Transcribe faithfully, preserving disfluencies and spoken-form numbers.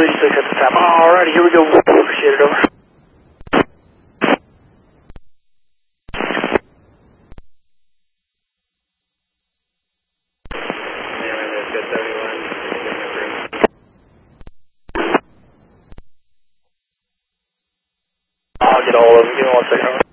thirty-six at the top. Alrighty, here we go. Appreciate it, over. I'll get all of them. Give me one second.